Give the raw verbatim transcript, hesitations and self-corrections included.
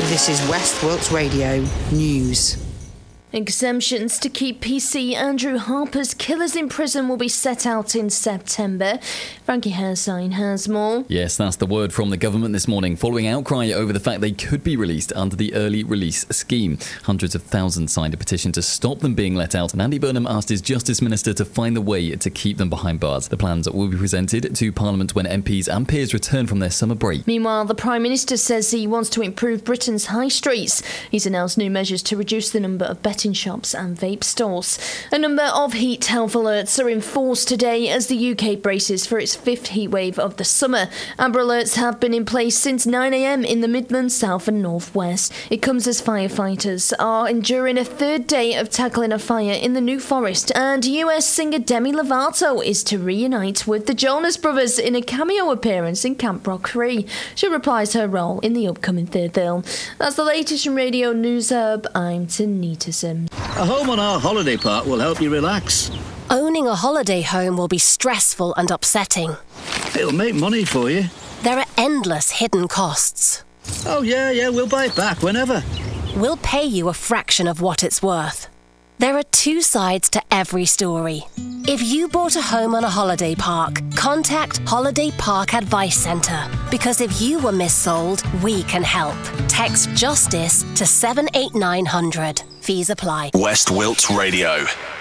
This is West Wilts Radio News. Exemptions to keep P C Andrew Harper's killers in prison will be set out in September. Frankie Hairsign has more. Yes, that's the word from the government this morning, following outcry over the fact they could be released under the early release scheme. Hundreds of thousands signed a petition to stop them being let out, and Andy Burnham asked his Justice Minister to find a way to keep them behind bars. The plans will be presented to Parliament when M Ps and peers return from their summer break. Meanwhile, the Prime Minister says he wants to improve Britain's high streets. He's announced new measures to reduce the number of betting shops and vape stores. A number of heat health alerts are in force today as the U K braces for its fifth heat wave of the summer. Amber alerts have been in place since nine a m in the Midlands, South and North West. It comes as firefighters are enduring a third day of tackling a fire in the New Forest, and U S singer Demi Lovato is to reunite with the Jonas Brothers in a cameo appearance in Camp Rock three. She reprised her role in the upcoming third film. That's the latest from Radio News Hub. I'm Tanita Sim. A home on our holiday park will help you relax. Owning a holiday home will be stressful and upsetting. It'll make money for you. There are endless hidden costs. Oh yeah, yeah, we'll buy it back whenever. We'll pay you a fraction of what it's worth. There are two sides to every story. If you bought a home on a holiday park, contact Holiday Park Advice Centre, because if you were missold, we can help. Text JUSTICE to seven eight nine hundred. Fees apply. West Wilts Radio.